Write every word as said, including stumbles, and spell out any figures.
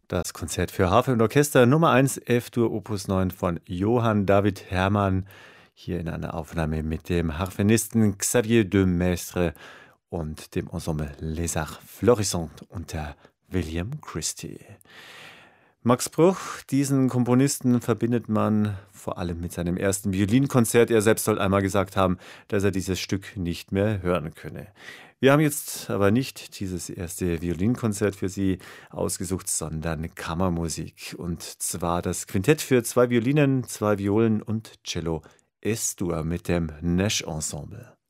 Das Konzert für Harfe und Orchester Nummer eins, F-Dur Opus neun von Johann David Hermann, hier in einer Aufnahme mit dem Harfenisten Xavier de Maistre und dem Ensemble Les Arts Florissants unter William Christie. Max Bruch, diesen Komponisten verbindet man vor allem mit seinem ersten Violinkonzert. Er selbst soll einmal gesagt haben, dass er dieses Stück nicht mehr hören könne. Wir haben jetzt aber nicht dieses erste Violinkonzert für Sie ausgesucht, sondern Kammermusik. Und zwar das Quintett für zwei Violinen, zwei Violen und Cello Es-Dur mit dem Nash Ensemble.